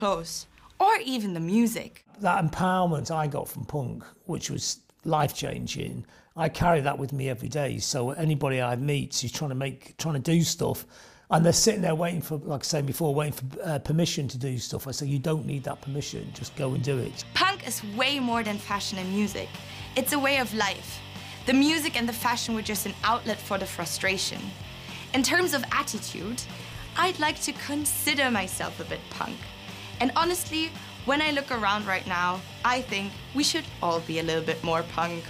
clothes, or even the music. That empowerment I got from punk, which was life-changing, I carry that with me every day. So anybody I meet who's trying to do stuff, and they're sitting there waiting for, like I said before, waiting for permission to do stuff, I say, you don't need that permission, just go and do it. Punk is way more than fashion and music. It's a way of life. The music and the fashion were just an outlet for the frustration. In terms of attitude, I'd like to consider myself a bit punk. And honestly, when I look around right now, I think we should all be a little bit more punk.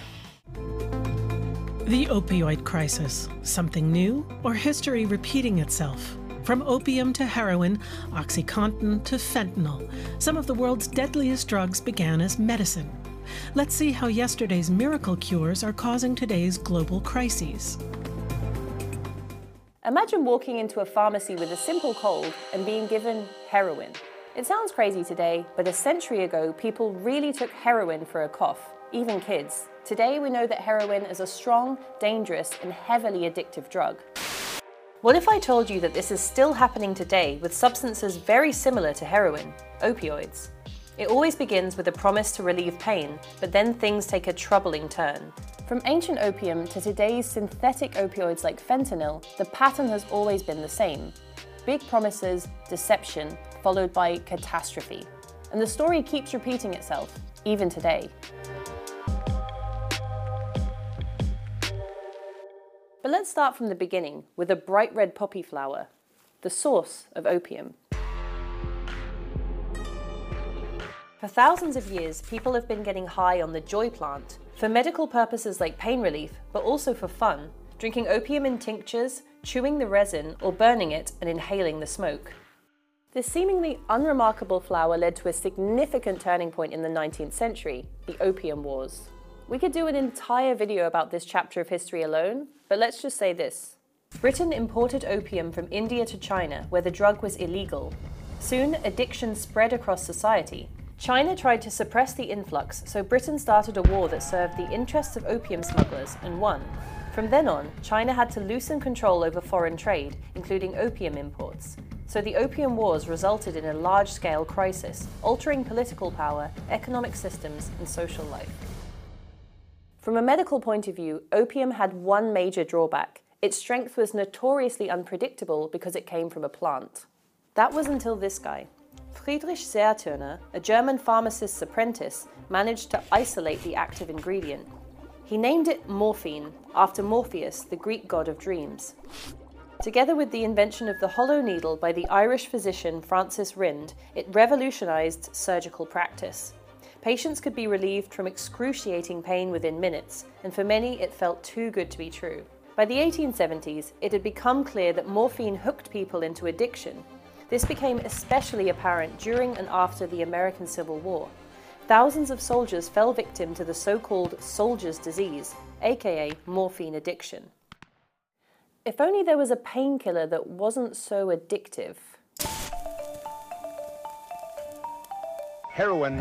The opioid crisis, something new or history repeating itself? From opium to heroin, OxyContin to fentanyl, some of the world's deadliest drugs began as medicine. Let's see how yesterday's miracle cures are causing today's global crises. Imagine walking into a pharmacy with a simple cold and being given heroin. It sounds crazy today, but a century ago, people really took heroin for a cough, even kids. Today, we know that heroin is a strong, dangerous, and heavily addictive drug. What if I told you that this is still happening today with substances very similar to heroin, opioids? It always begins with a promise to relieve pain, but then things take a troubling turn. From ancient opium to today's synthetic opioids like fentanyl, the pattern has always been the same. Big promises, deception, followed by catastrophe. And the story keeps repeating itself, even today. But let's start from the beginning with a bright red poppy flower, the source of opium. For thousands of years, people have been getting high on the joy plant, for medical purposes like pain relief, but also for fun, drinking opium in tinctures, chewing the resin, or burning it and inhaling the smoke. This seemingly unremarkable flower led to a significant turning point in the 19th century, the Opium Wars. We could do an entire video about this chapter of history alone, but let's just say this. Britain imported opium from India to China, where the drug was illegal. Soon, addiction spread across society. China tried to suppress the influx, so Britain started a war that served the interests of opium smugglers and won. From then on, China had to loosen control over foreign trade, including opium imports. So the Opium Wars resulted in a large-scale crisis, altering political power, economic systems, and social life. From a medical point of view, opium had one major drawback. Its strength was notoriously unpredictable because it came from a plant. That was until this guy. Friedrich Seerturner, a German pharmacist's apprentice, managed to isolate the active ingredient. He named it morphine, after Morpheus, the Greek god of dreams. Together with the invention of the hollow needle by the Irish physician Francis Rind, it revolutionized surgical practice. Patients could be relieved from excruciating pain within minutes, and for many it felt too good to be true. By the 1870s, it had become clear that morphine hooked people into addiction. This became especially apparent during and after the American Civil War. Thousands of soldiers fell victim to the so-called soldier's disease, aka morphine addiction. If only there was a painkiller that wasn't so addictive. Heroin.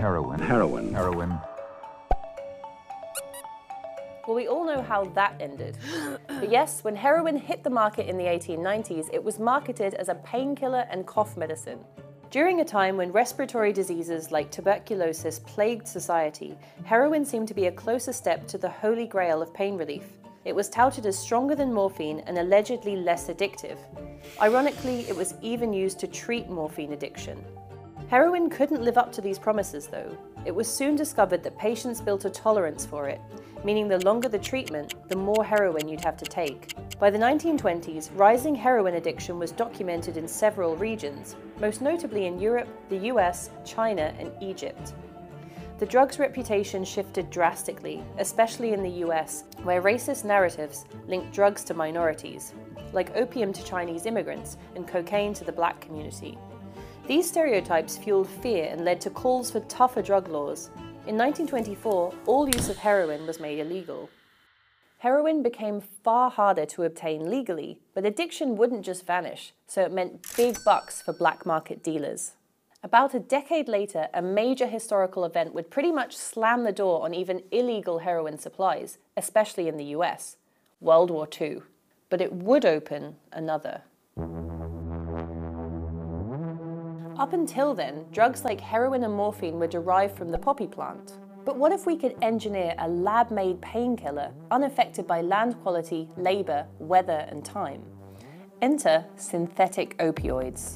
Well, we all know how that ended. But yes, when heroin hit the market in the 1890s, it was marketed as a painkiller and cough medicine. During a time when respiratory diseases like tuberculosis plagued society, heroin seemed to be a closer step to the holy grail of pain relief. It was touted as stronger than morphine and allegedly less addictive. Ironically, it was even used to treat morphine addiction. Heroin couldn't live up to these promises, though. It was soon discovered that patients built a tolerance for it, meaning the longer the treatment, the more heroin you'd have to take. By the 1920s, rising heroin addiction was documented in several regions, most notably in Europe, the US, China, and Egypt. The drug's reputation shifted drastically, especially in the US, where racist narratives linked drugs to minorities, like opium to Chinese immigrants and cocaine to the black community. These stereotypes fueled fear and led to calls for tougher drug laws. In 1924, all use of heroin was made illegal. Heroin became far harder to obtain legally, but addiction wouldn't just vanish, so it meant big bucks for black market dealers. About a decade later, a major historical event would pretty much slam the door on even illegal heroin supplies, especially in the US, World War II. But it would open another. Up until then, drugs like heroin and morphine were derived from the poppy plant. But what if we could engineer a lab-made painkiller unaffected by land quality, labour, weather and time? Enter synthetic opioids.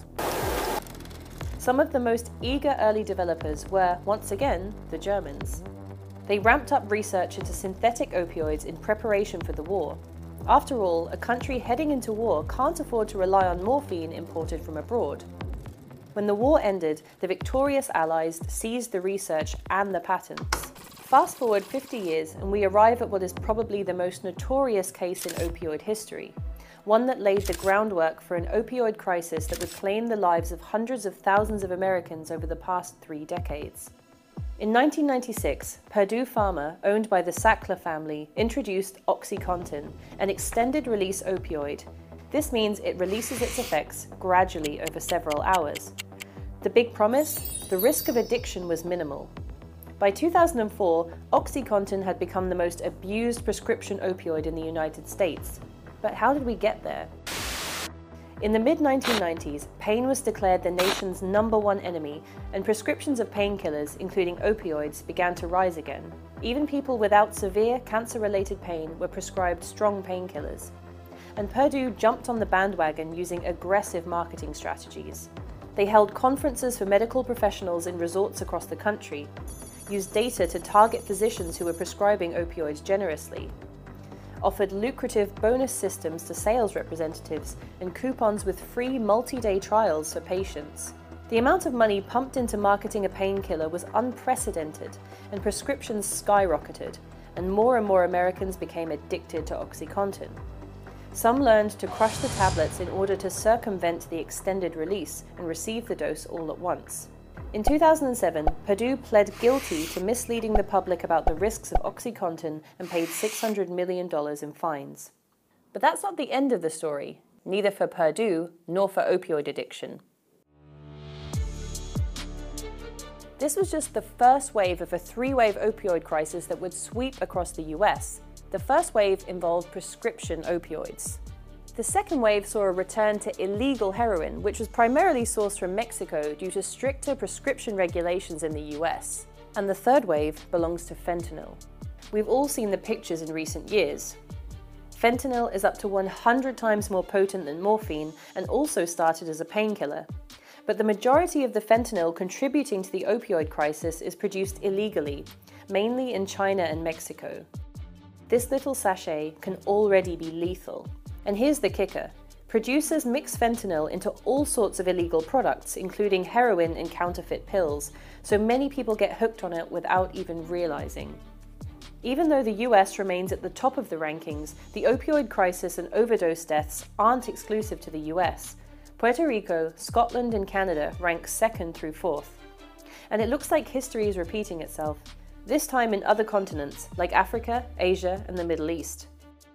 Some of the most eager early developers were, once again, the Germans. They ramped up research into synthetic opioids in preparation for the war. After all, a country heading into war can't afford to rely on morphine imported from abroad. When the war ended, the victorious Allies seized the research and the patents. Fast forward 50 years and we arrive at what is probably the most notorious case in opioid history, one that laid the groundwork for an opioid crisis that would claim the lives of hundreds of thousands of Americans over the past 3 decades. In 1996, Purdue Pharma, owned by the Sackler family, introduced OxyContin, an extended-release opioid. This means it releases its effects gradually over several hours. The big promise? The risk of addiction was minimal. By 2004, OxyContin had become the most abused prescription opioid in the United States. But how did we get there? In the mid-1990s, pain was declared the nation's #1 enemy, and prescriptions of painkillers, including opioids, began to rise again. Even people without severe cancer-related pain were prescribed strong painkillers. And Purdue jumped on the bandwagon using aggressive marketing strategies. They held conferences for medical professionals in resorts across the country, used data to target physicians who were prescribing opioids generously, offered lucrative bonus systems to sales representatives and coupons with free multi-day trials for patients. The amount of money pumped into marketing a painkiller was unprecedented, and prescriptions skyrocketed, and more Americans became addicted to OxyContin. Some learned to crush the tablets in order to circumvent the extended release and receive the dose all at once. In 2007, Purdue pled guilty to misleading the public about the risks of OxyContin and paid $600 million in fines. But that's not the end of the story, neither for Purdue nor for opioid addiction. This was just the first wave of a 3-wave opioid crisis that would sweep across the US. The first wave involved prescription opioids. The second wave saw a return to illegal heroin, which was primarily sourced from Mexico due to stricter prescription regulations in the US. And the third wave belongs to fentanyl. We've all seen the pictures in recent years. Fentanyl is up to 100 times more potent than morphine and also started as a painkiller. But the majority of the fentanyl contributing to the opioid crisis is produced illegally, mainly in China and Mexico. This little sachet can already be lethal. And here's the kicker. Producers mix fentanyl into all sorts of illegal products, including heroin and counterfeit pills, so many people get hooked on it without even realizing. Even though the US remains at the top of the rankings, the opioid crisis and overdose deaths aren't exclusive to the US. Puerto Rico, Scotland, and Canada rank 2nd through 4th. And it looks like history is repeating itself, this time in other continents like Africa, Asia, and the Middle East.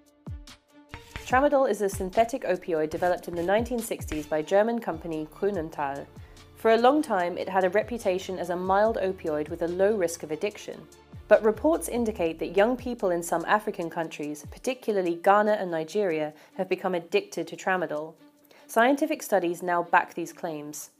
Tramadol is a synthetic opioid developed in the 1960s by German company Grünenthal. For a long time, it had a reputation as a mild opioid with a low risk of addiction. But reports indicate that young people in some African countries, particularly Ghana and Nigeria, have become addicted to tramadol. Scientific studies now back these claims.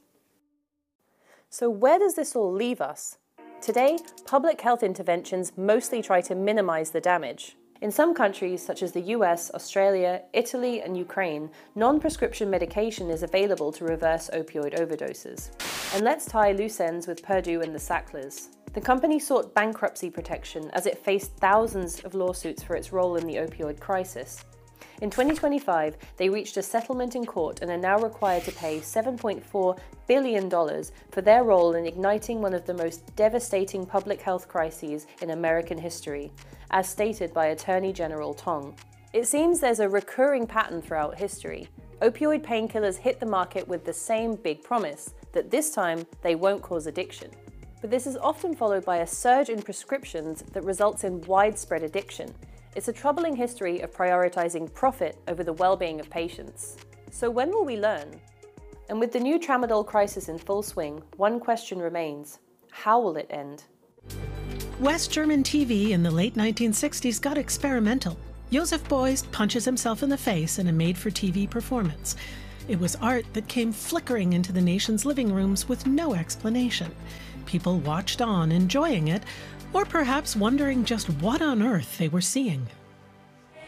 So where does this all leave us? Today, public health interventions mostly try to minimize the damage. In some countries, such as the US, Australia, Italy, and Ukraine, non-prescription medication is available to reverse opioid overdoses. And let's tie loose ends with Purdue and the Sacklers. The company sought bankruptcy protection as it faced thousands of lawsuits for its role in the opioid crisis. In 2025, they reached a settlement in court and are now required to pay $7.4 billion for their role in igniting one of the most devastating public health crises in American history, as stated by Attorney General Tong. It seems there's a recurring pattern throughout history. Opioid painkillers hit the market with the same big promise, that this time they won't cause addiction. But this is often followed by a surge in prescriptions that results in widespread addiction. It's a troubling history of prioritizing profit over the well-being of patients. So when will we learn? And with the new tramadol crisis in full swing, one question remains: how will it end? West German TV in the late 1960s got experimental. Josef Beuys punches himself in the face in a made-for-TV performance. It was art that came flickering into the nation's living rooms with no explanation. People watched on, enjoying it, or perhaps wondering just what on earth they were seeing.